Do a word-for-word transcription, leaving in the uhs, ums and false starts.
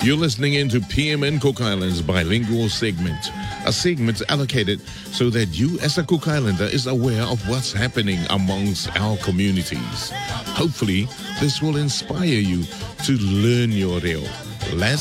You're listening into P M N Cook Islands bilingual segment, a segment allocated so that you as a Cook Islander is aware of what's happening amongst our communities. Hopefully, this will inspire you to learn your reo. Let's